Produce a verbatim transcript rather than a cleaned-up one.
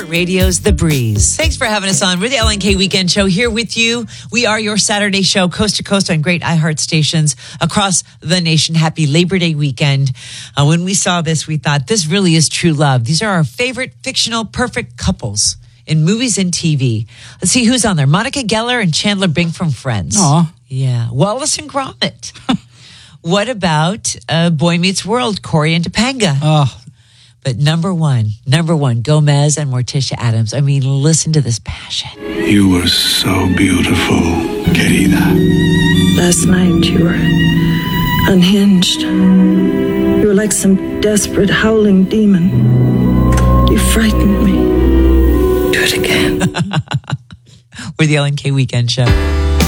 Radio's The Breeze. Thanks for having us on. We're the L N K Weekend Show here with you. We are your Saturday show, coast to coast on great iHeart stations across the nation. Happy Labor Day weekend. Uh, when we saw this, we thought this really is true love. These are our favorite fictional perfect couples in movies and T V. Let's see who's on there. Monica Geller and Chandler Bing from Friends. Aw. Yeah. Wallace and Gromit. What about uh, Boy Meets World, Corey and Topanga? Oh, But number one, number one, Gomez and Morticia Adams. I mean, listen to this passion. You were so beautiful, querida. Last night you were unhinged. You were like some desperate howling demon. You frightened me. Do it again. We're the L N K Weekend Show.